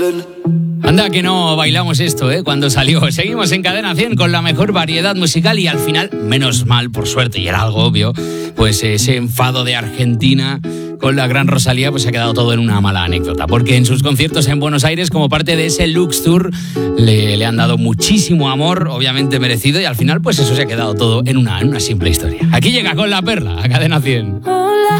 Anda que no bailamos esto, cuando salió. Seguimos en Cadena 100 con la mejor variedad musical y al final, menos mal, por suerte, y era algo obvio, pues ese enfado de Argentina con la gran Rosalía pues se ha quedado todo en una mala anécdota, porque en sus conciertos en Buenos Aires, como parte de ese Lux Tour, le han dado muchísimo amor, obviamente merecido, y al final pues eso se ha quedado todo en una simple historia. Aquí llega Con la Perla, a Cadena 100. Hola.